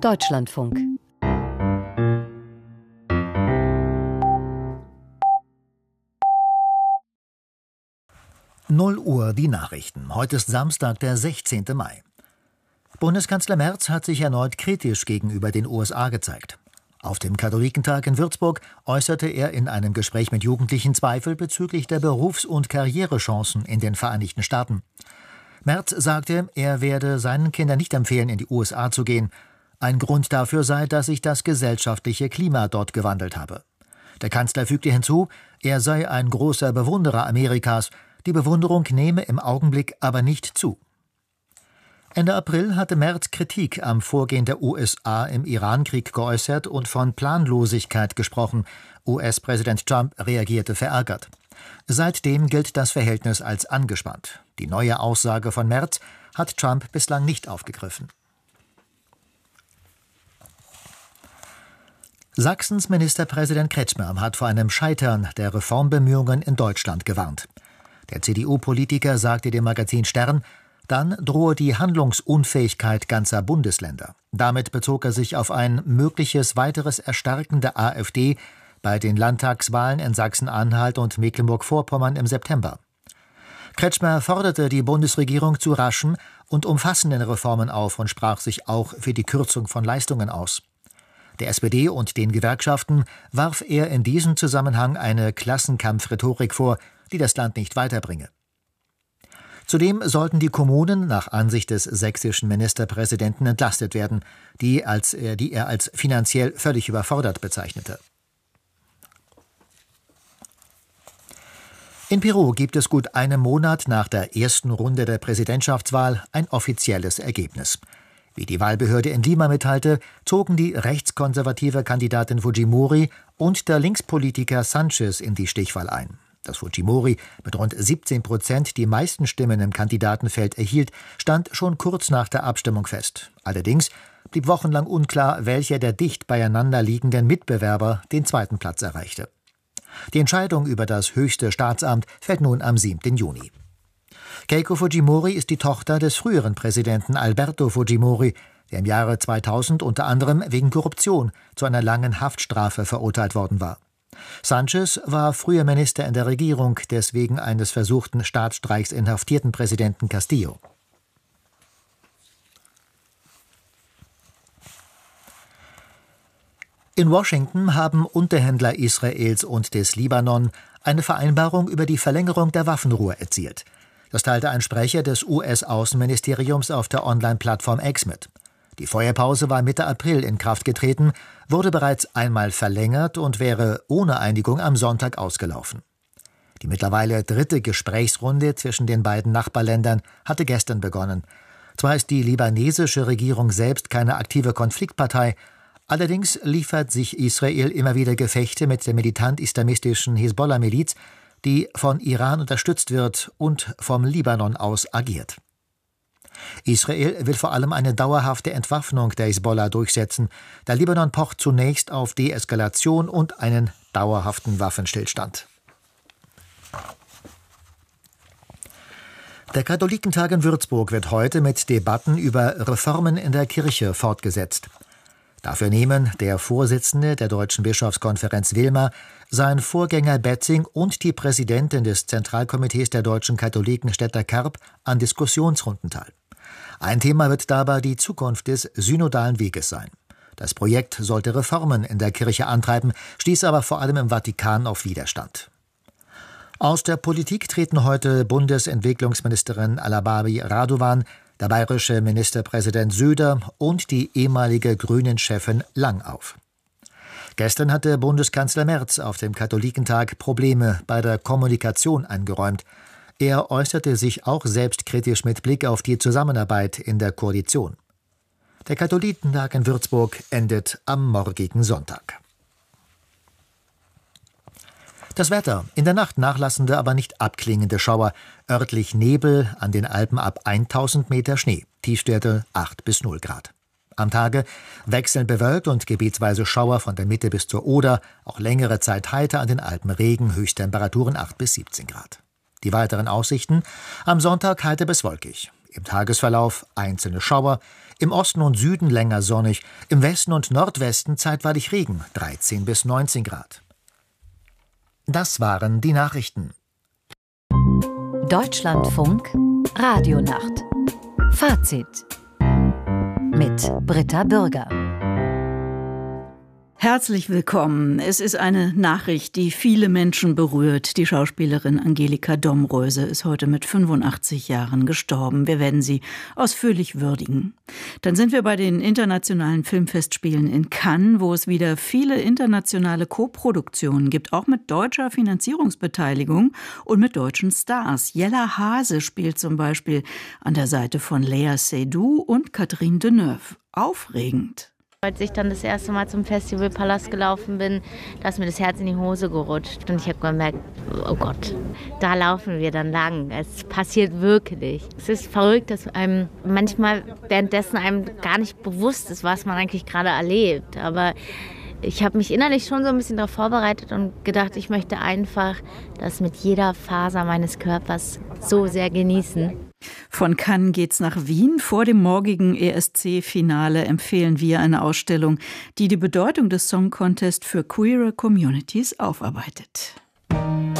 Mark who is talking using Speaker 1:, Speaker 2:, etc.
Speaker 1: Deutschlandfunk.
Speaker 2: Null Uhr die Nachrichten. Heute ist Samstag, der 16. Mai. Bundeskanzler Merz hat sich erneut kritisch gegenüber den USA gezeigt. Auf dem Katholikentag in Würzburg äußerte er in einem Gespräch mit Jugendlichen Zweifel bezüglich der Berufs- und Karrierechancen in den Vereinigten Staaten. Merz sagte, er werde seinen Kindern nicht empfehlen, in die USA zu gehen. Ein Grund dafür sei, dass sich das gesellschaftliche Klima dort gewandelt habe. Der Kanzler fügte hinzu, er sei ein großer Bewunderer Amerikas. Die Bewunderung nehme im Augenblick aber nicht zu. Ende April hatte Merz Kritik am Vorgehen der USA im Iran-Krieg geäußert und von Planlosigkeit gesprochen. US-Präsident Trump reagierte verärgert. Seitdem gilt das Verhältnis als angespannt. Die neue Aussage von Merz hat Trump bislang nicht aufgegriffen. Sachsens Ministerpräsident Kretschmer hat vor einem Scheitern der Reformbemühungen in Deutschland gewarnt. Der CDU-Politiker sagte dem Magazin Stern, dann drohe die Handlungsunfähigkeit ganzer Bundesländer. Damit bezog er sich auf ein mögliches weiteres Erstarken der AfD bei den Landtagswahlen in Sachsen-Anhalt und Mecklenburg-Vorpommern im September. Kretschmer forderte die Bundesregierung zu raschen und umfassenden Reformen auf und sprach sich auch für die Kürzung von Leistungen aus. Der SPD und den Gewerkschaften warf er in diesem Zusammenhang eine Klassenkampfrhetorik vor, die das Land nicht weiterbringe. Zudem sollten die Kommunen nach Ansicht des sächsischen Ministerpräsidenten entlastet werden, die er als finanziell völlig überfordert bezeichnete. In Peru gibt es gut einen Monat nach der ersten Runde der Präsidentschaftswahl ein offizielles Ergebnis. Wie die Wahlbehörde in Lima mitteilte, zogen die rechtskonservative Kandidatin Fujimori und der Linkspolitiker Sanchez in die Stichwahl ein. Dass Fujimori mit rund 17% die meisten Stimmen im Kandidatenfeld erhielt, stand schon kurz nach der Abstimmung fest. Allerdings blieb wochenlang unklar, welcher der dicht beieinander liegenden Mitbewerber den zweiten Platz erreichte. Die Entscheidung über das höchste Staatsamt fällt nun am 7. Juni. Keiko Fujimori ist die Tochter des früheren Präsidenten Alberto Fujimori, der im Jahre 2000 unter anderem wegen Korruption zu einer langen Haftstrafe verurteilt worden war. Sanchez war früher Minister in der Regierung des wegen eines versuchten Staatsstreiks inhaftierten Präsidenten Castillo. In Washington haben Unterhändler Israels und des Libanon eine Vereinbarung über die Verlängerung der Waffenruhe erzielt. Das teilte ein Sprecher des US-Außenministeriums auf der Online-Plattform X mit. Die Feuerpause war Mitte April in Kraft getreten, wurde bereits einmal verlängert und wäre ohne Einigung am Sonntag ausgelaufen. Die mittlerweile dritte Gesprächsrunde zwischen den beiden Nachbarländern hatte gestern begonnen. Zwar ist die libanesische Regierung selbst keine aktive Konfliktpartei, allerdings liefert sich Israel immer wieder Gefechte mit der militant-islamistischen Hisbollah-Miliz, die von Iran unterstützt wird und vom Libanon aus agiert. Israel will vor allem eine dauerhafte Entwaffnung der Hisbollah durchsetzen. Der Libanon pocht zunächst auf Deeskalation und einen dauerhaften Waffenstillstand. Der Katholikentag in Würzburg wird heute mit Debatten über Reformen in der Kirche fortgesetzt. Dafür nehmen der Vorsitzende der Deutschen Bischofskonferenz Wilmer, sein Vorgänger Betzing und die Präsidentin des Zentralkomitees der deutschen Katholiken Stetter Karp an Diskussionsrunden teil. Ein Thema wird dabei die Zukunft des synodalen Weges sein. Das Projekt sollte Reformen in der Kirche antreiben, stieß aber vor allem im Vatikan auf Widerstand. Aus der Politik treten heute Bundesentwicklungsministerin Alababi Radovan, der bayerische Ministerpräsident Söder und die ehemalige Grünen-Chefin Lang auf. Gestern hatte Bundeskanzler Merz auf dem Katholikentag Probleme bei der Kommunikation eingeräumt. Er äußerte sich auch selbstkritisch mit Blick auf die Zusammenarbeit in der Koalition. Der Katholikentag in Würzburg endet am morgigen Sonntag. Das Wetter: in der Nacht nachlassende, aber nicht abklingende Schauer, örtlich Nebel, an den Alpen ab 1000 Meter Schnee, Tiefstwerte 8 bis 0 Grad. Am Tage wechselnd bewölkt und gebietsweise Schauer von der Mitte bis zur Oder, auch längere Zeit heiter, an den Alpen Regen, Höchsttemperaturen 8 bis 17 Grad. Die weiteren Aussichten: am Sonntag heiter bis wolkig. Im Tagesverlauf einzelne Schauer, Im Osten und Süden länger sonnig, im Westen und Nordwesten zeitweilig Regen, 13 bis 19 Grad. Das waren die Nachrichten.
Speaker 1: Deutschlandfunk Radionacht. Fazit mit Britta Bürger.
Speaker 3: Herzlich willkommen. Es ist eine Nachricht, die viele Menschen berührt. Die Schauspielerin Angelika Domröse ist heute mit 85 Jahren gestorben. Wir werden sie ausführlich würdigen. Dann sind wir bei den internationalen Filmfestspielen in Cannes, wo es wieder viele internationale Koproduktionen gibt, auch mit deutscher Finanzierungsbeteiligung und mit deutschen Stars. Jella Hase spielt zum Beispiel an der Seite von Léa Seydoux und Catherine Deneuve. Aufregend.
Speaker 4: Als ich dann das erste Mal zum Festivalpalast gelaufen bin, da ist mir das Herz in die Hose gerutscht. Und ich habe gemerkt, oh Gott, da laufen wir dann lang. Es passiert wirklich. Es ist verrückt, dass einem manchmal währenddessen einem gar nicht bewusst ist, was man eigentlich gerade erlebt. Aber ich habe mich innerlich schon so ein bisschen darauf vorbereitet und gedacht, ich möchte einfach das mit jeder Faser meines Körpers so sehr genießen.
Speaker 3: Von Cannes geht's nach Wien. Vor dem morgigen ESC-Finale empfehlen wir eine Ausstellung, die die Bedeutung des Song Contest für queere Communities aufarbeitet.